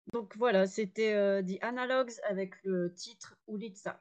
Donc voilà, c'était The Analogues avec le titre Ulitsa.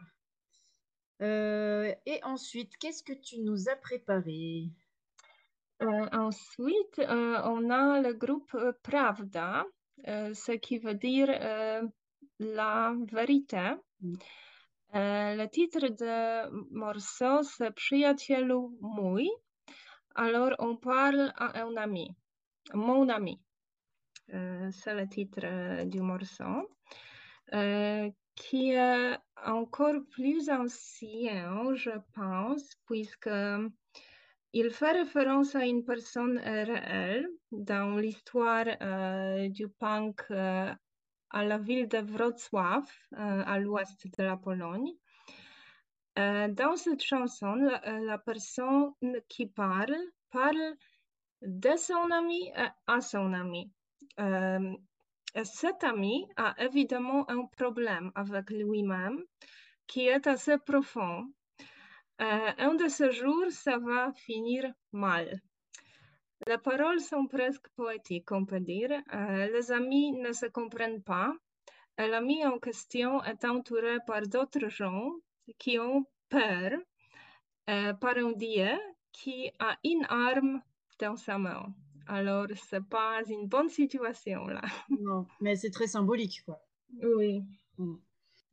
Et ensuite, qu'est-ce que tu nous as préparé? Ensuite, on a le groupe Pravda, ce qui veut dire la vérité. Le titre de morceau, c'est Przyjacielu mój. Alors, on parle à un ami, mon ami. C'est le titre du morceau, qui est encore plus ancien, je pense, puisque il fait référence à une personne réelle dans l'histoire du punk à la ville de Wrocław, à l'ouest de la Pologne. Dans cette chanson, la personne qui parle de son ami à son ami. Euh, Cet ami a évidemment un problème avec lui-même qui est assez profond. Un de ces jours, ça va finir mal. Les paroles sont presque poétiques, on peut dire. Les amis ne se comprennent pas. Et l'ami en question est entouré par d'autres gens qui ont peur par un dieu qui a une arme dans sa main. Alors, c'est pas une bonne situation là. Non, mais c'est très symbolique, quoi. Oui. Mm.